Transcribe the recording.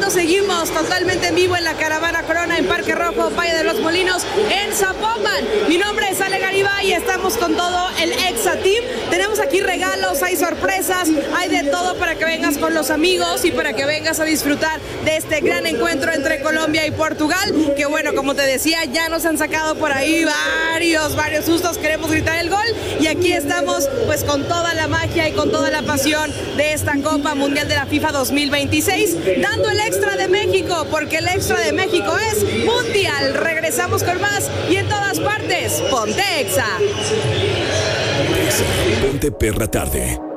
bueno, seguimos totalmente en vivo en la Caravana Corona en Parque Rojo, Valle de los Molinos, en Zapopan. Mi nombre es Ale Garibay y estamos con todo el Exa Team. Tenemos aquí regalos, hay sorpresas, hay de todo para que vengas con los amigos y para que vengas a disfrutar de este gran encuentro entre Colombia y Portugal, que bueno, como te decía, ya nos han sacado por ahí varios sustos, queremos gritar el gol y aquí estamos pues con toda la magia y con toda la pasión de esta Copa Mundial de la FIFA 2026, dando el extra de México, porque el extra de México es mundial. Regresamos con más y en todas partes, ponte Exa. Ponte Perra Tarde.